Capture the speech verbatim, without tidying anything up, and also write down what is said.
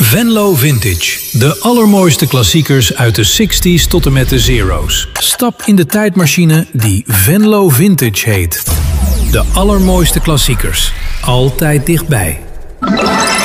Venlo Vintage. De allermooiste klassiekers uit de zestig's tot en met de zero's. Stap in de tijdmachine die Venlo Vintage heet. De allermooiste klassiekers. Altijd dichtbij.